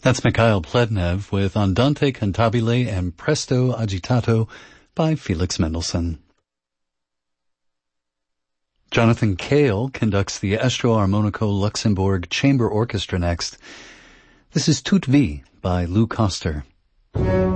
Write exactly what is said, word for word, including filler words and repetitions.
That's Mikhail Plednev with Andante Cantabile and Presto Agitato by Felix Mendelssohn. Jonathan Cale conducts the Estro-Armonico Luxembourg Chamber Orchestra next. This is Toute Vie by Lou Koster.